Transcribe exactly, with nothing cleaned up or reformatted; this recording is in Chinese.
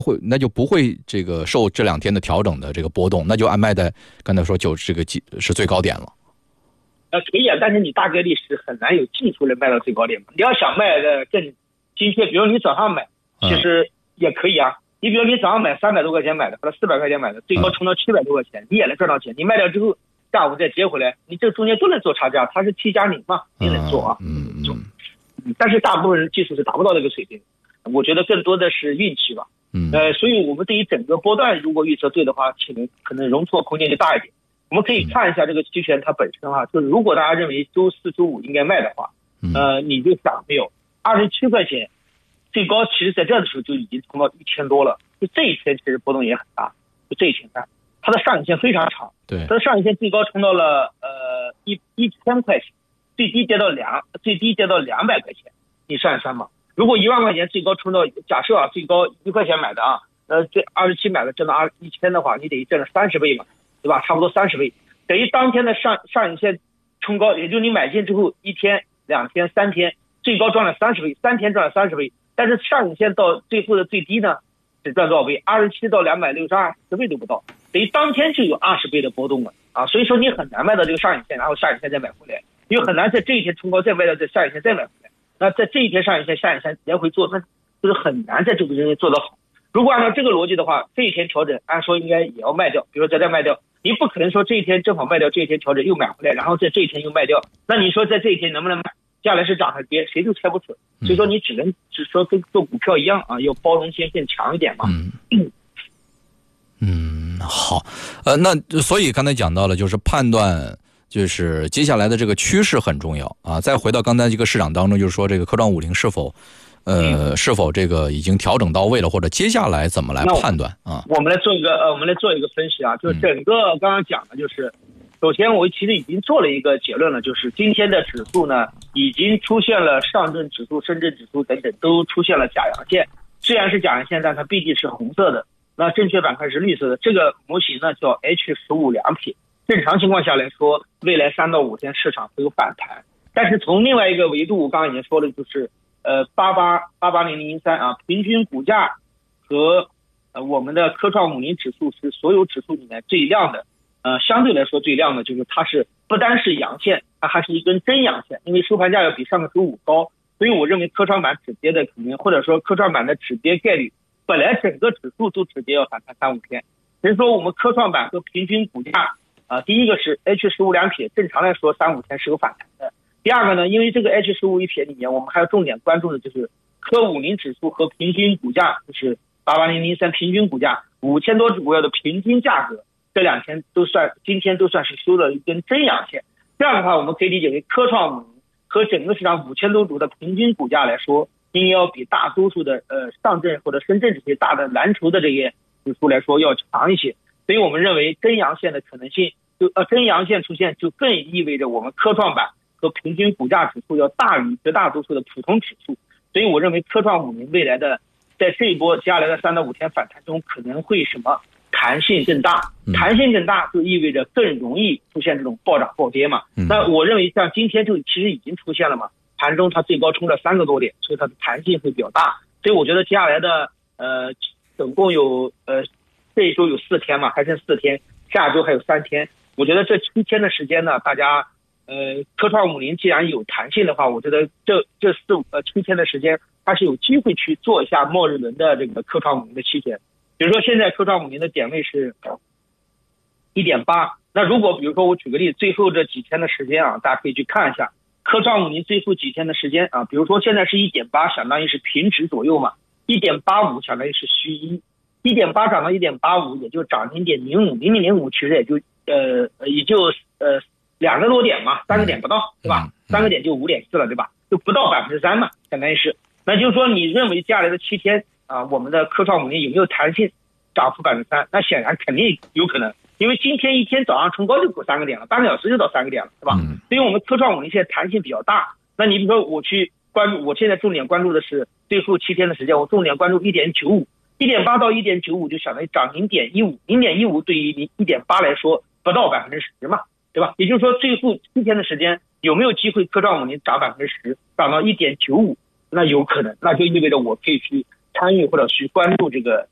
会那就不会这个受这两天的调整的这个波动，那就按卖在刚才说九这个是最高点了。 呃，可以啊，但是你大概率是很难有技术能卖到最高点嘛。你要想卖的更精确，比如你早上买，其实也可以啊。嗯、你比如你早上买三百多块钱买的，或者四百块钱买的，最高冲到七百多块钱，嗯、你也能赚到钱。你卖掉之后，下午再接回来，你这中间都能做差价，它是 T 加零嘛，也能做啊。 嗯嗯嗯。 嗯，但是大部分人技术是达不到这个水平，我觉得更多的是运气吧。 嗯。 呃，所以我们对于整个波段如果预测对的话，可能可能容错空间就大一点。我们可以看一下这个期权它本身啊，就是如果大家认为周四周五应该卖的话，呃，你就想没有二十七块钱最高，其实在这的时候就已经冲到一千多了，就这一天其实波动也很大，就这一天看它的上影线非常长， 对， 它的上影线最高冲到了呃一一千块钱，最低跌到两最低跌到两百块钱，你算一算嘛。如果一万块钱最高冲到，假设啊最高一块钱买的啊，呃这二十七买的挣到二一千的话，你等于挣了三十倍嘛。对吧？差不多三十倍，等于当天的上上影线冲高，也就是你买进之后一天、两天、三天，最高赚了三十倍，三天赚了三十倍。但是上影线到最后的最低呢，只赚多少倍？二十七到两百六十二，十倍都不到，等于当天就有二十倍的波动了啊！所以说你很难卖到这个上影线，然后下影线再买回来，因为很难在这一天冲高再卖到这下影线再买回来。那在这一天上影线、下影线来回做，那就是很难在这个中间做得好。如果按照这个逻辑的话，这一天调整按说应该也要卖掉，比如说在这卖掉。你不可能说这一天正好卖掉，这一天调整又买回来，然后在这一天又卖掉，那你说在这一天能不能买？接下来是涨还是跌，谁都猜不准。所以说你只能只说跟做股票一样啊，要包容性更强一点嘛。 嗯嗯，好，呃，那所以刚才讲到了，就是判断就是接下来的这个趋势很重要啊。再回到刚才这个市场当中，就是说这个科创五零是否。呃，是否这个已经调整到位了，或者接下来怎么来判断啊？ 我们来做一个呃，我们来做一个分析啊，就是整个刚刚讲的，就是、嗯、首先我其实已经做了一个结论了，就是今天的指数呢，已经出现了上证指数、深圳指数等等都出现了假阳线，虽然是假阳线，但它毕竟是红色的，那正确板块是绿色的，这个模型呢叫 H 十五 两撇，正常情况下来说，未来三到五天市场会有反弹，但是从另外一个维度，我刚刚已经说了，就是。呃，八八八八零零三啊，平均股价和呃我们的科创五零指数是所有指数里面最亮的，呃，相对来说最亮的就是它是不单是阳线，它还是一根真阳线，因为收盘价要比上个周五高，所以我认为科创板止跌的可能，或者说科创板的止跌概率，本来整个指数都止跌要反弹三五天，所以说我们科创板和平均股价啊、呃，第一个是 H 十五 两撇，正常来说三五天是有反弹的。第二个呢，因为这个 H 十五 一撇里面，我们还要重点关注的就是科五零指数和平均股价，就是八八零零三平均股价五千多只股票的平均价格，这两天都算，今天都算是收了一根真阳线。这样的话，我们可以理解为科创五零和整个市场五千多只的平均股价来说，应该要比大多数的呃上证或者深圳这些大的蓝筹的这些指数来说要强一些。所以我们认为真阳线的可能性，就呃真阳线出现，就更意味着我们科创板和平均股价指数要大于绝大多数的普通指数，所以我认为科创五零未来的在这一波接下来的三到五天反弹中可能会什么弹性更大，弹性更大就意味着更容易出现这种暴涨暴跌嘛。那我认为像今天就其实已经出现了嘛，盘中它最高冲了三个多点，所以它的弹性会比较大。所以我觉得接下来的呃总共有呃这一周有四天嘛，还剩四天，下周还有三天，我觉得这七天的时间呢，大家。呃，科创五零既然有弹性的话，我觉得这这四呃七天的时间，它是有机会去做一下末日轮的这个科创五零的期权。比如说现在科创五零的点位是一点八，那如果比如说我举个例子，最后这几天的时间啊，大家可以去看一下科创五零最后几天的时间啊，比如说现在是一点八，相当于是平值左右嘛，一点八五相当于是虚一，一点八涨到一点八五，也就涨零点零五，零点零五其实也就呃也就呃。两个多点嘛，三个点不到，对吧？三个点就五点四了，对吧？就不到百分之三嘛，相当于是。那就是说，你认为接下来的七天啊，我们的科创五零有没有弹性涨幅百分之三？那显然肯定有可能，因为今天一天早上冲高就过三个点了，半个小时就到三个点了，对吧？所以我们科创五零现在弹性比较大。那你比如说我去关注，我现在重点关注的是最后七天的时间，我重点关注一点九五，一点八到一点九五就相当于涨零点一五，零点一五对于一点八来说不到百分之十嘛。对吧？也就是说，最后七天的时间有没有机会科创五零涨百分之十，涨到一点九五？那有可能，那就意味着我可以去参与或者去关注这个